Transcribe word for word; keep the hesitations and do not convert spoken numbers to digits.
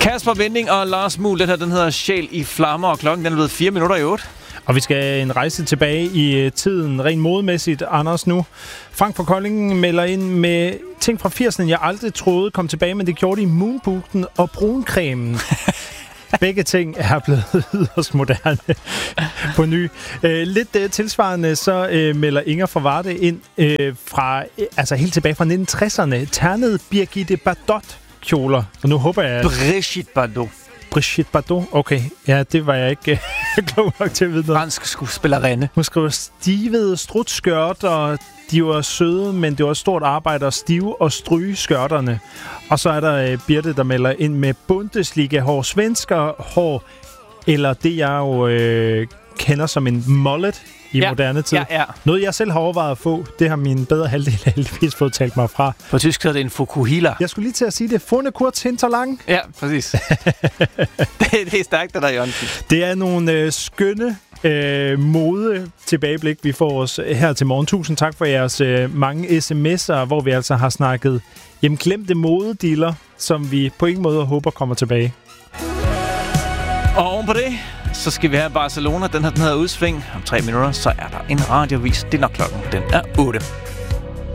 Kasper Winding og Lars Muhl, den her, den hedder Sjæl i flammer, og klokken den er blevet fire minutter i otte. Og vi skal en rejse tilbage i tiden, rent modemæssigt, Anders, nu. Frank fra Kolding melder ind med ting fra firserne, jeg aldrig troede kom tilbage, men det gjorde de i moonbooten og bruncremen. Begge ting er blevet yderst moderne på ny. Øh, lidt uh, tilsvarende, så uh, melder Inger fra Varde ind uh, fra, uh, altså helt tilbage fra nitten tresserne. Ternede Birgitte Bardot-kjoler. Og nu håber jeg... Brigitte Bardot. Brigitte Bardot, okay. Ja, det var jeg ikke uh, klog nok til at vide noget. Fransk skuespillerinde. Hun skriver stivede strutskørt, og de var søde, men det var et stort arbejde at stive og stryge skørterne. Og så er der uh, Birte, der melder ind med Bundesliga-hår, svensker-hår, eller det, jeg jo uh, kender som en mullet i ja, moderne tid. Ja, ja. Noget, jeg selv har overvejet at få, det har min bedre halvdel heldigvis fået talt mig fra. På tysk hedder det en Fukuhila. Jeg skulle lige til at sige det. Funde kurz hinterlang. Ja, præcis. det, det er stærkt, det der, Jørgensen. Det er nogle øh, skønne øh, mode tilbageblik, vi får os her til morgen. Tusind tak for jeres øh, mange sms'er, hvor vi altså har snakket jamen, glemte modedealer, som vi på ingen måde håber kommer tilbage. Og oven på det, så skal vi have Barcelona. Den her, den hedder Udsving. Om tre minutter, så er der en radiovis. Det er nok klokken. Den er otte.